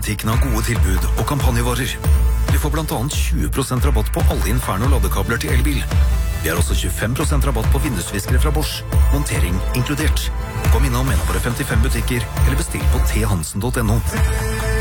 Inferno-butikkene har gode tilbud og kampanjevarer. Du får blant annet 20% rabatt på alle Inferno-ladekabler til elbil. Vi har også 25% rabatt på vindusviskere fra Bosch. Montering inkludert. Kom innom en av våre 55 butikker, eller bestill på thansen.no.